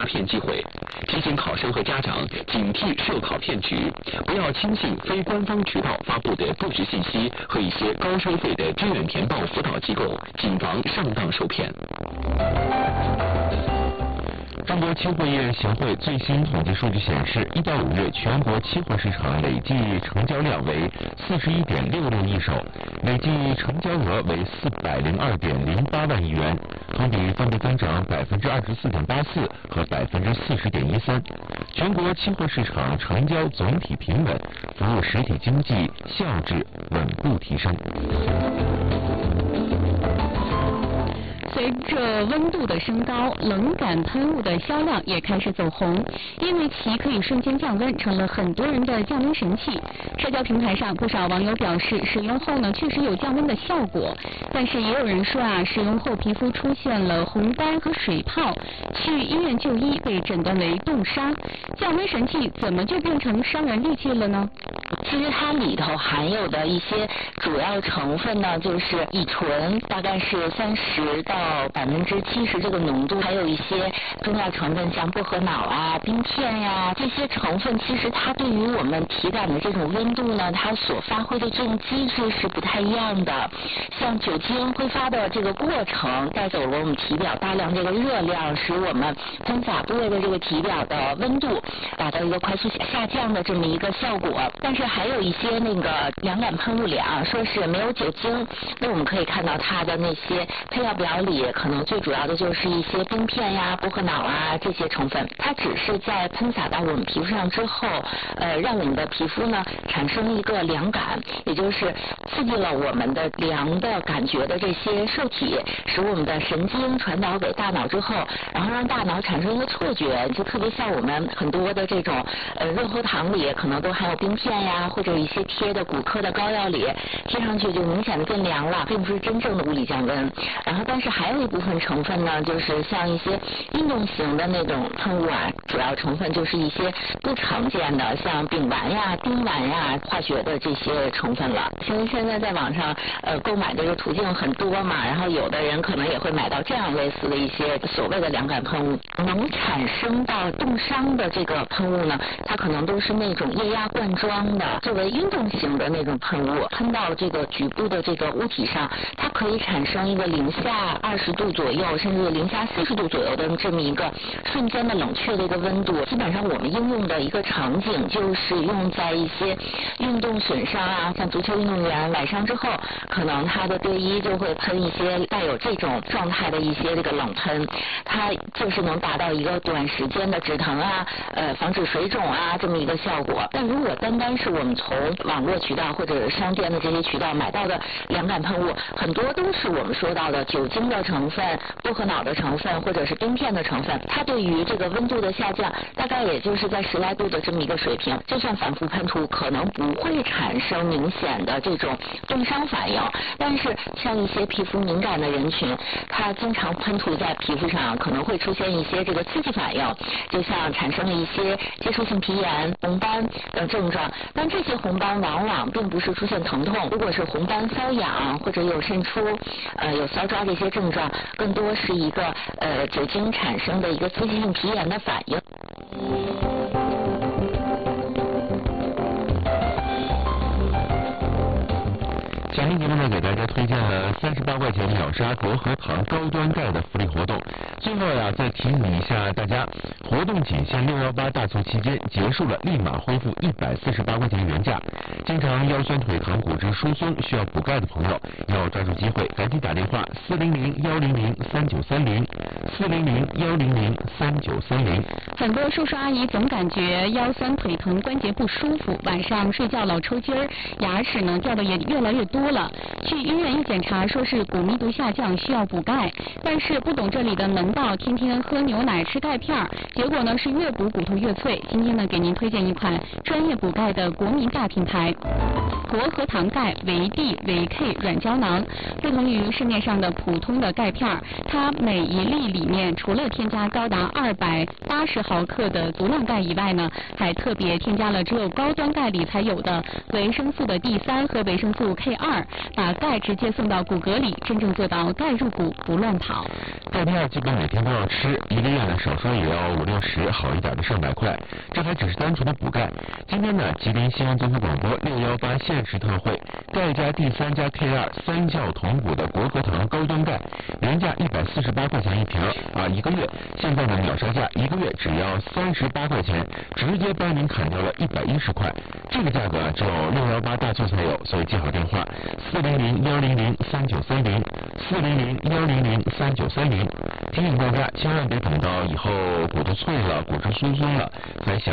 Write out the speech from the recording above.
骗机会，提醒考生和家长警惕涉考骗局，不要轻信非官方渠道发布的不实信息和一些高收费的志愿填报辅导机构，谨防上当受骗。 中国期货业协会最新统计数据显示，1到5月全国期货市场累计成交量为41.66亿手，累计成交额为402.08万亿元，同比分别增长24.84%和40.13%。全国期货市场成交总体平稳，服务实体经济效质稳步提升。 随着温度的升高，冷感喷雾的销量也开始走红，因为其可以瞬间降温，成了很多人的降温神器。社交平台上不少网友表示，使用后呢确实有降温的效果，但是也有人说使用后皮肤出现了红斑和水泡，去医院就医被诊断为冻伤。降温神器怎么就变成伤人利器了呢？ 其实它里头含有的一些主要成分呢，就是乙醇，大概是30到70%这个浓度，还有一些中药成分，像薄荷脑冰片这些成分，其实它对于我们体感的这种温度呢，它所发挥的这种机制是不太一样的。像酒精挥发的这个过程，带走了我们体表大量这个热量，使我们喷洒部位的这个体表的温度达到一个快速下降的这么一个效果。但是还有一些那个凉感喷雾里说是没有酒精，那我们可以看到它的那些配料表里可能最主要的就是一些冰片薄荷脑这些成分，它只是在喷洒到我们皮肤上之后，让我们的皮肤呢产生一个凉感，也就是刺激了我们的凉的感觉的这些受体，使我们的神经传导给大脑之后，然后让大脑产生一个错觉，就特别像我们很多的这种润喉糖里可能都含有冰片或者一些贴的骨科的膏药里，贴上去就明显的变凉了，并不是真正的物理降温。然后但是还有一部分成分呢，就是像一些运动型的那种喷雾主要成分就是一些不常见的，像丙烷丁烷化学的这些成分了。因为现在在网上购买这个途径很多嘛，然后有的人可能也会买到这样类似的一些所谓的凉感喷雾。能产生到冻伤的这个喷雾呢，它可能都是那种液压罐装的，作为运动型的那种喷雾，喷到这个局部的这个物体上，它可以产生一个零下20度左右，甚至零下40度左右的这么一个瞬间的冷却的一个温度。基本上我们应用的一个场景就是用在一些运动损伤像足球运动员崴伤之后，可能他的队医就会喷一些带有这种状态的一些这个冷喷，它就是能达到一个短时间的止疼防止水肿这么一个效果。但如果单单是我们从网络渠道或者商店的这些渠道买到的凉感喷雾，很多都是我们说到的酒精的成分、薄荷脑的成分或者是冰片的成分，它对于这个温度的下降大概也就是在10来度的这么一个水平，就算反复喷涂可能不会产生明显的这种冻伤反应。但是像一些皮肤敏感的人群，它经常喷涂在皮肤上可能会出现一些这个刺激反应，就像产生了一些接触性皮炎、红斑等症状。但这些红斑往往并不是出现疼痛，如果是红斑瘙痒或者有渗出有搔抓这些症状，更多是一个酒精产生的一个刺激性皮炎的反应。 下期节目呢，给大家推荐了38块钱秒杀薄荷糖高端钙的福利活动。最后再提醒一下大家，活动仅限618大促期间，结束了立马恢复148块钱原价。经常腰酸腿疼、骨质疏松需要补钙的朋友，要抓住机会，赶紧打电话400-100-3930，400-100-3930。 很多叔叔阿姨总感觉腰酸腿疼、关节不舒服，晚上睡觉老抽筋儿，牙齿呢掉的也越来越多了。去医院一检查，说是骨密度下降，需要补钙。但是不懂这里的门道，天天喝牛奶吃钙片，结果呢是越补骨头越脆。今天呢给您推荐一款专业补钙的国民大品牌。 活核糖钙维 D 维 K 软胶囊，不同于市面上的普通的钙片，它每一粒里面除了添加高达280毫克的足量钙以外呢，还特别添加了只有高端钙里才有的维生素的 D3和维生素 K2，把钙直接送到骨骼里，真正做到钙入骨不乱跑。 钙片基本每天都要吃，一个月呢少说也要50-60，好一点的上百块，这还只是单纯的补钙。今天呢，吉林西安综合广播618限时特惠，钙加 D3加 K2三效同补的国核糖高端钙，原价148块钱一瓶一个月，现在呢秒杀价一个月只要38块钱，直接帮您砍掉了110块，这个价格只有618大促才有，所以记好电话400-100-3930，400-100-3930，提醒大家千万别等到以后骨头脆了、骨质疏松了才想